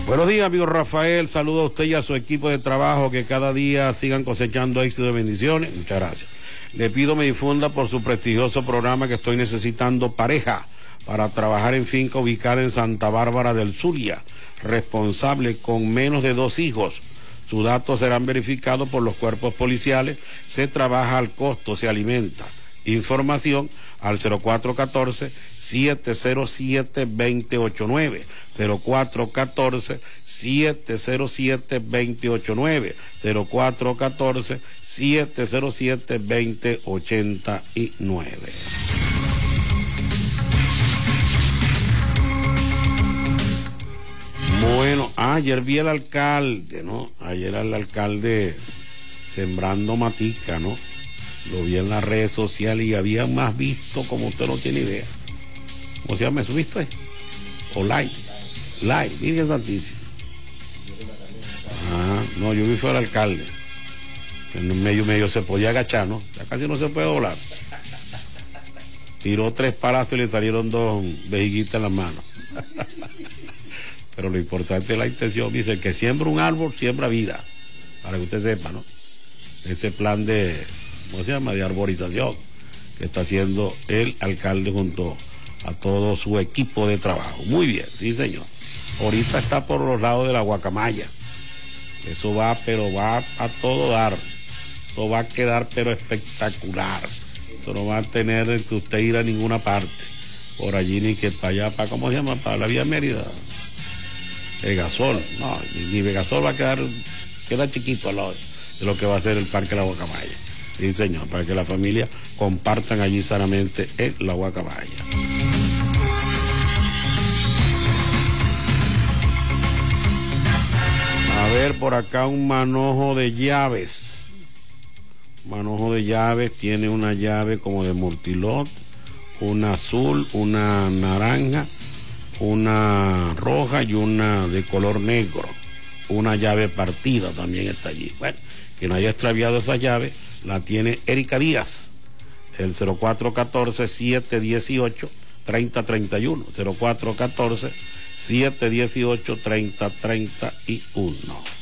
Buenos días, amigo Rafael. Saludo a usted y a su equipo de trabajo, que cada día sigan cosechando éxito y bendiciones. Muchas gracias. Le pido me difunda por su prestigioso programa que estoy necesitando pareja para trabajar en finca ubicada en Santa Bárbara del Zulia. Responsable con menos de 2 hijos. Sus datos serán verificados por los cuerpos policiales. Se trabaja al costo, se alimenta. Información al 0414-707-2089, 0414-707-2089, 0414-707-2089. Bueno, ayer vi al alcalde, ¿no? Ayer al alcalde sembrando matica, ¿no? Lo vi en las redes sociales y había más visto como usted no tiene idea. ¿Cómo se llama eso? ¿Viste? O like, Virgen Santísima. Ah, no, yo vi fue al alcalde. En medio se podía agachar, ¿no? Ya casi no se puede doblar. Tiró 3 palazos y le salieron 2 vejiguitas en las manos. Pero lo importante es la intención. Dice, el que siembra un árbol, siembra vida. Para que usted sepa, ¿no? Ese plan de, ¿cómo se llama?, de arborización que está haciendo el alcalde junto a todo su equipo de trabajo. Muy bien, sí, señor. Ahorita está por los lados de la Guacamaya. Eso va, pero va a todo dar. Eso va a quedar, pero espectacular. Eso no va a tener que usted ir a ninguna parte. Por allí ni que para allá, para, ¿cómo se llama?, para la vía Mérida. Vegasol. No, ni Vegasol va a queda chiquito al lado de lo que va a ser el Parque La Guacamaya. Sí, señor, para que la familia compartan allí sanamente en La Guacamaya. A ver, por acá un manojo de llaves. Manojo de llaves, tiene una llave como de multilot, una azul, una naranja, una roja y una de color negro. Una llave partida también está allí. Bueno, quien haya extraviado esa llave la tiene Erika Díaz, el 0414-718-3031, 0414-718-3031.